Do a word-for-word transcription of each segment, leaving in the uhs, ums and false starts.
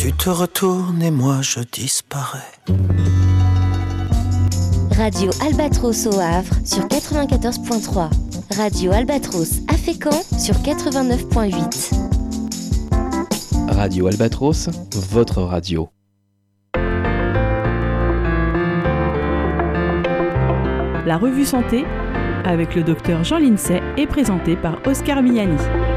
Tu te retournes et moi je disparais. Radio Albatros au Havre sur quatre-vingt-quatorze virgule trois. Radio Albatros à Fécamp sur quatre-vingt-neuf virgule huit. Radio Albatros, votre radio. La revue Santé avec le docteur Jean Lincey est présentée par Oscar Miani.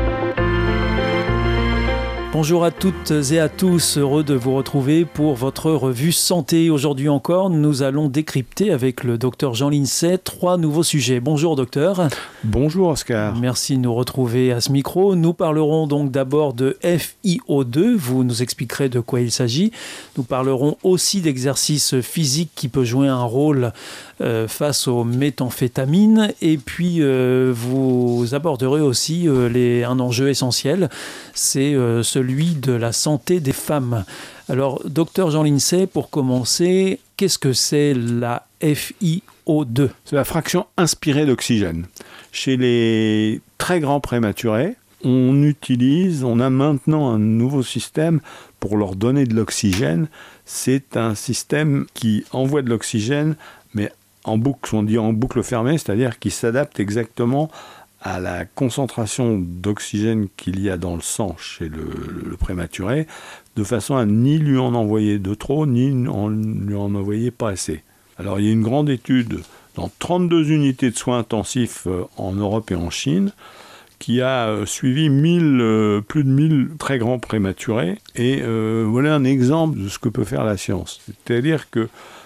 Bonjour à toutes et à tous, heureux de vous retrouver pour votre revue santé. Aujourd'hui encore, nous allons décrypter avec le docteur Jean Lincey trois nouveaux sujets. Bonjour docteur. Bonjour Oscar. Merci de nous retrouver à ce micro. Nous parlerons donc d'abord de F I O deux, vous nous expliquerez de quoi il s'agit. Nous parlerons aussi d'exercice physique qui peut jouer un rôle euh, face aux méthamphétamines. Et puis euh, vous aborderez aussi euh, les, un enjeu essentiel, c'est euh, ce celui de la santé des femmes. Alors, docteur Jean Lincey, pour commencer, qu'est-ce que c'est la F I O deux ? C'est la fraction inspirée d'oxygène. Chez les très grands prématurés, on utilise, on a maintenant un nouveau système pour leur donner de l'oxygène. C'est un système qui envoie de l'oxygène, mais en boucle, on dit en boucle fermée, c'est-à-dire qui s'adapte exactement à la concentration d'oxygène qu'il y a dans le sang chez le, le prématuré, de façon à ni lui en envoyer de trop, ni en lui en envoyer pas assez. Alors il y a une grande étude dans trente-deux unités de soins intensifs en Europe et en Chine, qui a suivi mille, euh, plus de mille très grands prématurés, et euh, voilà un exemple de ce que peut faire la science. C'est-à-dire que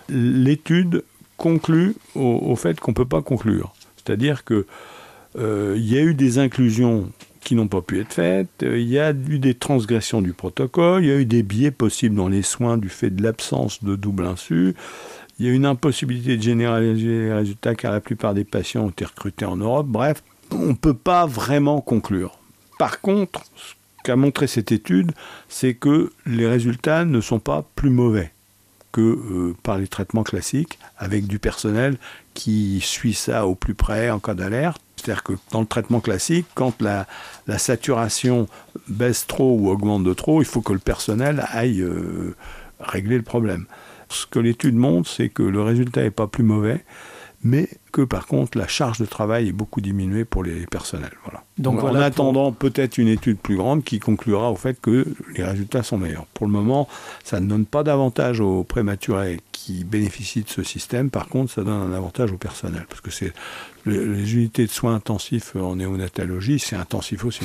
l'étude conclut au, au fait qu'on ne peut pas conclure. C'est-à-dire que Euh, il y a eu des inclusions qui n'ont pas pu être faites, euh, il y a eu des transgressions du protocole, il y a eu des biais possibles dans les soins du fait de l'absence de double insu, il y a une impossibilité de généraliser les résultats car la plupart des patients ont été recrutés en Europe. Bref, on ne peut pas vraiment conclure. Par contre, ce qu'a montré cette étude, c'est que les résultats ne sont pas plus mauvais que euh, par les traitements classiques, avec du personnel qui suit ça au plus près en cas d'alerte. C'est-à-dire que dans le traitement classique, quand la, la saturation baisse trop ou augmente de trop, il faut que le personnel aille euh, régler le problème. Ce que l'étude montre, c'est que le résultat n'est pas plus mauvais, mais que par contre, la charge de travail est beaucoup diminuée pour les personnels. Voilà. Donc, Donc voilà, en attendant pour... peut-être une étude plus grande qui conclura au fait que les résultats sont meilleurs. Pour le moment, ça ne donne pas d'avantage aux prématurés qui bénéficient de ce système. Par contre, ça donne un avantage au personnel, parce que c'est les, les unités de soins intensifs en néonatologie, c'est intensif aussi.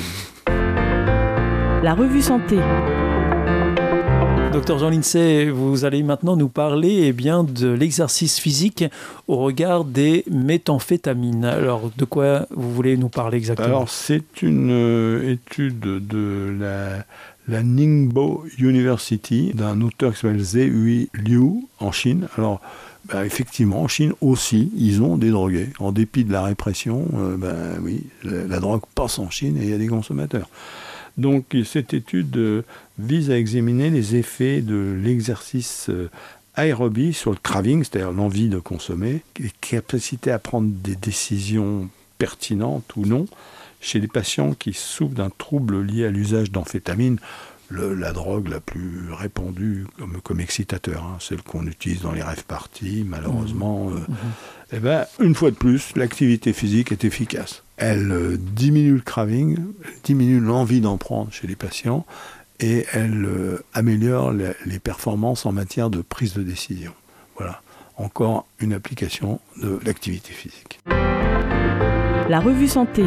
La revue santé. Docteur Jean Lincey, vous allez maintenant nous parler eh bien, de l'exercice physique au regard des méthamphétamines. Alors, de quoi vous voulez nous parler exactement ? Alors, c'est une euh, étude de la, la Ningbo University, d'un auteur qui s'appelle Zhe Liu, en Chine. Alors, bah, effectivement, en Chine aussi, ils ont des drogués. En dépit de la répression, euh, bah, oui, la, la drogue passe en Chine et il y a des consommateurs. Donc cette étude euh, vise à examiner les effets de l'exercice euh, aérobie sur le craving, c'est-à-dire l'envie de consommer, les capacités à prendre des décisions pertinentes ou non, chez les patients qui souffrent d'un trouble lié à l'usage d'amphétamines, le, la drogue la plus répandue comme, comme excitateur, hein, celle qu'on utilise dans les rave parties, malheureusement. Mmh. Euh, mmh. Eh ben, une fois de plus, l'activité physique est efficace. Elle euh, diminue le craving, elle diminue l'envie d'en prendre chez les patients et elle euh, améliore les, les performances en matière de prise de décision. Voilà, encore une application de l'activité physique. La revue santé.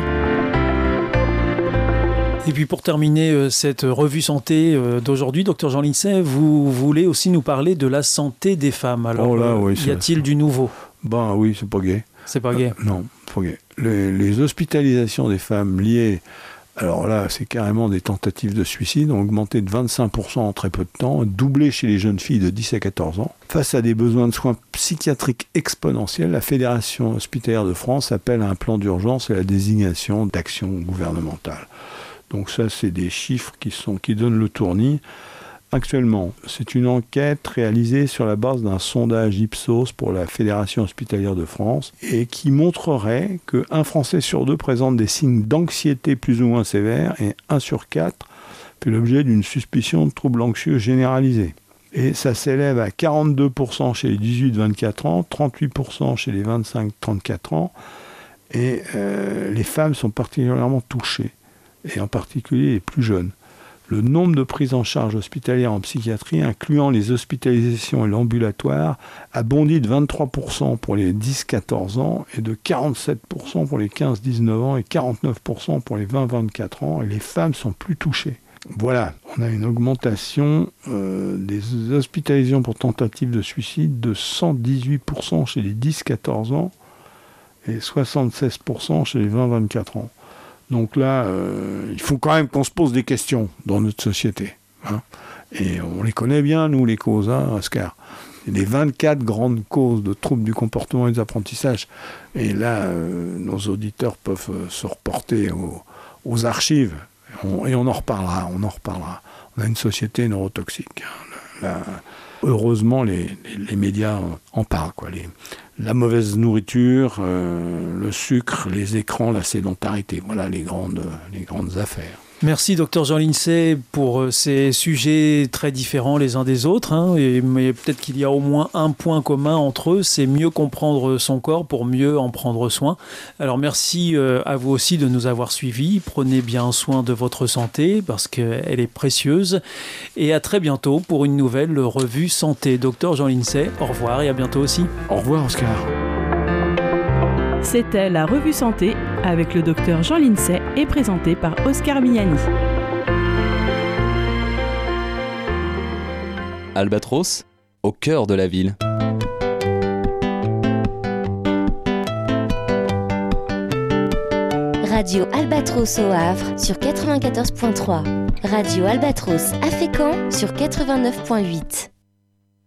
Et puis pour terminer euh, cette revue santé euh, d'aujourd'hui, docteur Jean Lincey, vous voulez aussi nous parler de la santé des femmes. Alors, oh là, oui, euh, y a-t-il du nouveau ? Ben oui, c'est pas gai. C'est pas gai. Euh, non, pas gai. Les, les hospitalisations des femmes liées, alors là, c'est carrément des tentatives de suicide, ont augmenté de vingt-cinq pour cent en très peu de temps, doublé chez les jeunes filles de dix à quatorze ans. Face à des besoins de soins psychiatriques exponentiels, la Fédération hospitalière de France appelle à un plan d'urgence et à la désignation d'actions gouvernementales. Donc ça, c'est des chiffres qui, sont, qui donnent le tournis. Actuellement, c'est une enquête réalisée sur la base d'un sondage Ipsos pour la Fédération hospitalière de France et qui montrerait qu'un Français sur deux présente des signes d'anxiété plus ou moins sévères et un sur quatre fait l'objet d'une suspicion de troubles anxieux généralisés. Et ça s'élève à quarante-deux pour cent chez les dix-huit vingt-quatre ans, trente-huit pour cent chez les vingt-cinq trente-quatre ans, et euh, les femmes sont particulièrement touchées, et en particulier les plus jeunes. Le nombre de prises en charge hospitalières en psychiatrie, incluant les hospitalisations et l'ambulatoire, a bondi de vingt-trois pour cent pour les dix quatorze ans et de quarante-sept pour cent pour les quinze dix-neuf ans et quarante-neuf pour cent pour les vingt vingt-quatre ans, et les femmes sont plus touchées. Voilà, on a une augmentation euh, des hospitalisations pour tentative de suicide de cent dix-huit pour cent chez les dix quatorze ans et soixante-seize pour cent chez les vingt vingt-quatre ans. Donc là, euh, il faut quand même qu'on se pose des questions dans notre société. Hein. Et on les connaît bien, nous, les causes, hein, Oscar. Les vingt-quatre grandes causes de troubles du comportement et des apprentissages. Et là, euh, nos auditeurs peuvent euh, se reporter aux, aux archives. On, et on en reparlera, on en reparlera. On a une société neurotoxique. Là, heureusement, les, les, les médias en parlent, quoi. Les, la mauvaise nourriture, euh, le sucre, les écrans, la sédentarité. Voilà les grandes, les grandes affaires. Merci docteur Jean Lincey pour ces sujets très différents les uns des autres, hein, et, mais peut-être qu'il y a au moins un point commun entre eux, c'est mieux comprendre son corps pour mieux en prendre soin. Alors merci euh, à vous aussi de nous avoir suivis, prenez bien soin de votre santé parce qu'elle est précieuse, et à très bientôt pour une nouvelle revue santé. Docteur Jean Lincey, au revoir et à bientôt aussi. Au revoir Oscar. C'était la revue santé avec le docteur Jean Lincey et présenté par Oscar Miani. Albatros, au cœur de la ville. Radio Albatros au Havre sur quatre-vingt-quatorze point trois. Radio Albatros à Fécamp sur quatre-vingt-neuf point huit.